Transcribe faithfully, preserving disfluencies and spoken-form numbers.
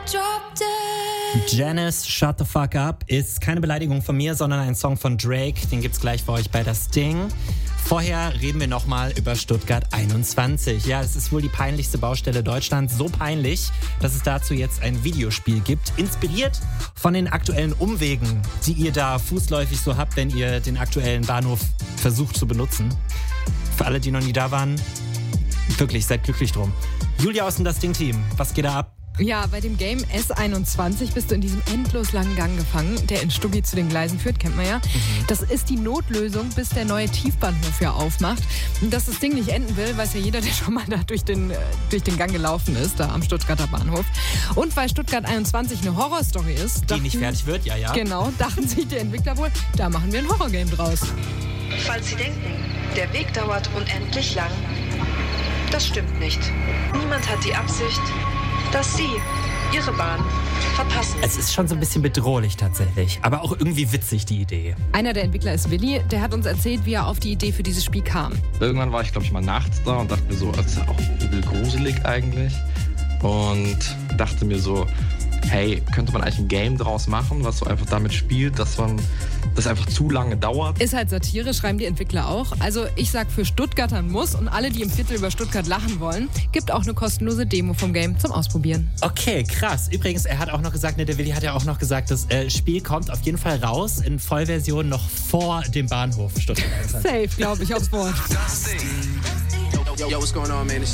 Janice, Shut the Fuck Up ist keine Beleidigung von mir, sondern ein Song von Drake. Den gibt's gleich für euch bei das Ding. Vorher reden wir nochmal über Stuttgart einundzwanzig. Ja, es ist wohl die peinlichste Baustelle Deutschlands. So peinlich, dass es dazu jetzt ein Videospiel gibt. Inspiriert von den aktuellen Umwegen, die ihr da fußläufig so habt, wenn ihr den aktuellen Bahnhof versucht zu benutzen. Für alle, die noch nie da waren, wirklich, seid glücklich drum. Julia aus dem Das Ding-Team, was geht da ab? Ja, bei dem Game S einundzwanzig bist du in diesem endlos langen Gang gefangen, der in Stuggi zu den Gleisen führt, kennt man ja. Mhm. Das ist die Notlösung, bis der neue Tiefbahnhof ja aufmacht. Und dass das Ding nicht enden will, weiß ja jeder, der schon mal da durch den, durch den Gang gelaufen ist, da am Stuttgarter Bahnhof. Und weil Stuttgart einundzwanzig eine Horrorstory ist... Die dachten, nicht fertig wird, ja, ja. Genau, dachten sich die Entwickler wohl, da machen wir ein Horrorgame draus. Falls Sie denken, der Weg dauert unendlich lang, das stimmt nicht. Niemand hat die Absicht, dass Sie Ihre Bahn verpassen. Es ist schon so ein bisschen bedrohlich tatsächlich, aber auch irgendwie witzig, die Idee. Einer der Entwickler ist Willi, der hat uns erzählt, wie er auf die Idee für dieses Spiel kam. Irgendwann war ich, glaube ich, mal nachts da und dachte mir so, das ist ja auch übel gruselig eigentlich. Und dachte mir so, hey, könnte man eigentlich ein Game draus machen, was so einfach damit spielt, dass man das einfach zu lange dauert. Ist halt Satire, schreiben die Entwickler auch. Also ich sag für Stuttgarter ein Muss und alle, die im Viertel über Stuttgart lachen wollen, gibt auch eine kostenlose Demo vom Game zum Ausprobieren. Okay, krass. Übrigens, er hat auch noch gesagt, ne, der Willi hat ja auch noch gesagt, das äh, Spiel kommt auf jeden Fall raus in Vollversion noch vor dem Bahnhof Stuttgart. Safe, glaube ich, aufs Wort. Yo, yo, what's going on, man? It's